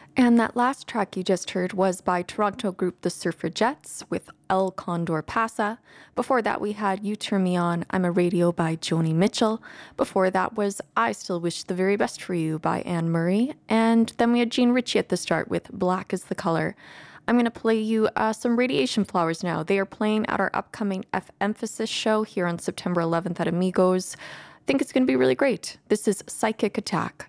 And that last track you just heard was by Toronto group The Suffragettes with El Condor Pasa. Before that, we had You Turn Me On, I'm a Radio by Joni Mitchell. Before that was I Still Wish the Very Best for You by Anne Murray. And then we had Jean Ritchie at the start with Black is the Color. I'm going to play you some Radiation Flowers now. They are playing at our upcoming F Emphasis show here on September 11th at Amigos. I think it's going to be really great. This is Psychic Attack.